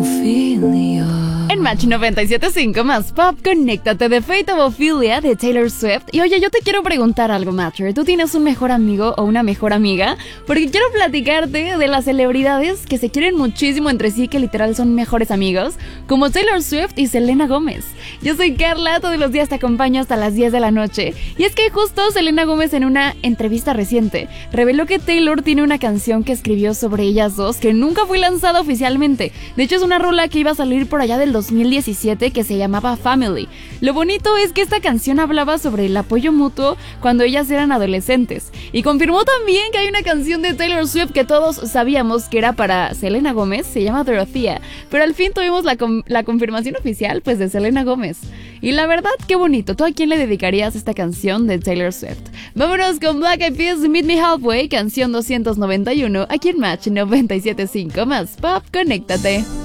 Ophelia. En Match 97.5 más pop, conéctate de Fate of Ophelia de Taylor Swift. Y oye, yo te quiero preguntar algo, Matcher. ¿Tú tienes un mejor amigo o una mejor amiga? Porque quiero platicarte de las celebridades que se quieren muchísimo entre sí, que literal son mejores amigos, como Taylor Swift y Selena Gómez. Yo soy Carla, todos los días te acompaño hasta las 10 de la noche. Y es que justo Selena Gómez, en una entrevista reciente, reveló que Taylor tiene una canción que escribió sobre ellas dos que nunca fue lanzada oficialmente. De hecho, es una rola que iba a salir por allá del 2017 que se llamaba Family. Lo bonito es que esta canción hablaba sobre el apoyo mutuo cuando ellas eran adolescentes. Y confirmó también que hay una canción de Taylor Swift que todos sabíamos que era para Selena Gómez, se llama Dorothea. Pero al fin tuvimos la confirmación oficial, pues, de Selena Gómez. Y la verdad, qué bonito. ¿Tú a quién le dedicarías esta canción de Taylor Swift? Vámonos con Black Eyed Peas, Meet Me Halfway, canción 291, aquí en Match 97.5 más pop, conéctate.